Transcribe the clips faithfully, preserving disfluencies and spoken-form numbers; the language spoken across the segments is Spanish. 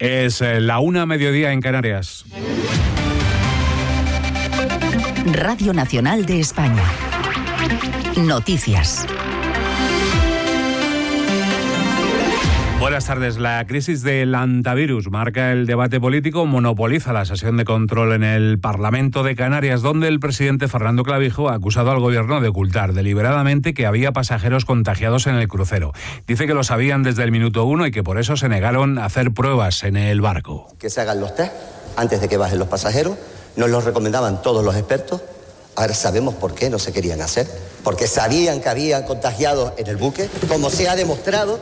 Es la una mediodía en Canarias. Radio Nacional de España. Noticias. Buenas tardes. La crisis del hantavirus marca el debate político, monopoliza la sesión de control en el Parlamento de Canarias, donde el presidente Fernando Clavijo ha acusado al gobierno de ocultar deliberadamente que había pasajeros contagiados en el crucero. Dice que lo sabían desde el minuto uno y que por eso se negaron a hacer pruebas en el barco. Que se hagan los test antes de que bajen los pasajeros, nos los recomendaban todos los expertos. Ahora sabemos por qué no se querían hacer, porque sabían que había contagiados en el buque, como se ha demostrado.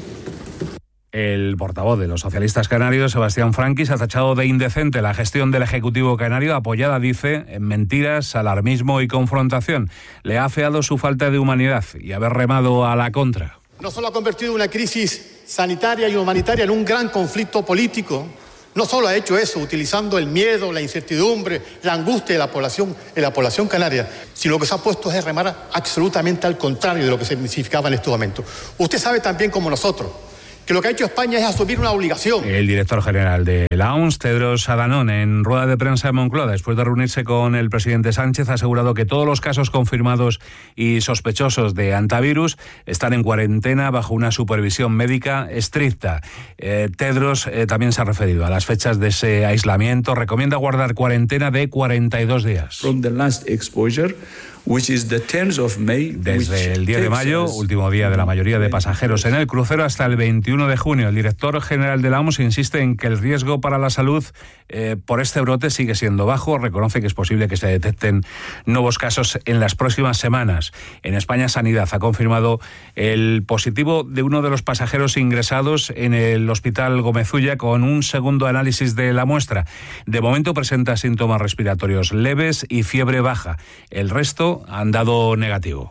El portavoz de los socialistas canarios, Sebastián Franquis, ha tachado de indecente la gestión del Ejecutivo canario, apoyada, dice, en mentiras, alarmismo y confrontación. Le ha afeado su falta de humanidad y haber remado a la contra. No solo ha convertido una crisis sanitaria y humanitaria en un gran conflicto político, no solo ha hecho eso utilizando el miedo, la incertidumbre, la angustia de la población, de la población canaria, sino lo que se ha puesto es remar absolutamente al contrario de lo que se significaba en este momento. Usted sabe también como nosotros que lo que ha hecho España es asumir una obligación. El director general de la O M S, Tedros Adhanom, en rueda de prensa en Moncloa, después de reunirse con el presidente Sánchez, ha asegurado que todos los casos confirmados y sospechosos de hantavirus están en cuarentena bajo una supervisión médica estricta. Eh, Tedros eh, también se ha referido a las fechas de ese aislamiento. Recomienda guardar cuarentena de cuarenta y dos días. From the last exposure, which is the tenth of May, desde el diez de mayo, último día de la mayoría de pasajeros en el crucero, hasta el veintiuno de junio. El director general de la O M S insiste en que el riesgo para la salud eh, por este brote sigue siendo bajo. Reconoce que es posible que se detecten nuevos casos en las próximas semanas. En España, Sanidad ha confirmado el positivo de uno de los pasajeros ingresados en el Hospital Gómez Ulla con un segundo análisis de la muestra. De momento presenta síntomas respiratorios leves y fiebre baja. El resto han dado negativo.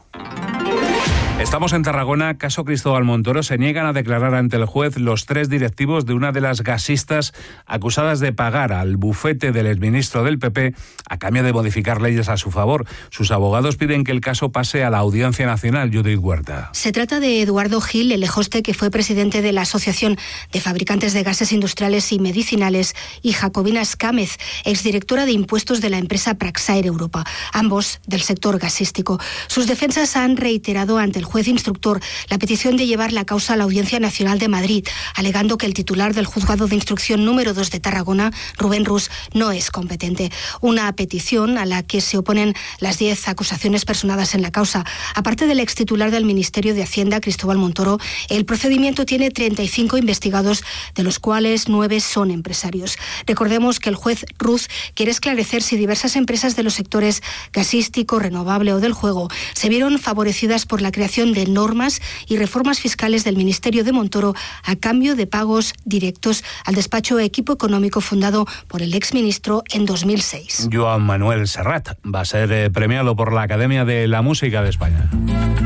Estamos en Tarragona. Caso Cristóbal Montoro. Se niegan a declarar ante el juez los tres directivos de una de las gasistas acusadas de pagar al bufete del exministro del P P a cambio de modificar leyes a su favor. Sus abogados piden que el caso pase a la Audiencia Nacional. Judith Huerta. Se trata de Eduardo Gil Elejoste, que fue presidente de la Asociación de Fabricantes de Gases Industriales y Medicinales, y Jacobina Escámez, exdirectora de impuestos de la empresa Praxair Europa, ambos del sector gasístico. Sus defensas han reiterado ante el juez instructor la petición de llevar la causa a la Audiencia Nacional de Madrid, alegando que el titular del Juzgado de Instrucción número dos de Tarragona, Rubén Rus, no es competente. Una petición a la que se oponen las diez acusaciones personadas en la causa. Aparte del extitular del Ministerio de Hacienda, Cristóbal Montoro, el procedimiento tiene treinta y cinco investigados, de los cuales nueve son empresarios. Recordemos que el juez Ruz quiere esclarecer si diversas empresas de los sectores gasístico, renovable o del juego se vieron favorecidas por la creación de normas y reformas fiscales del Ministerio de Montoro a cambio de pagos directos al despacho Equipo Económico fundado por el exministro en dos mil seis. Joan Manuel Serrat va a ser premiado por la Academia de la Música de España.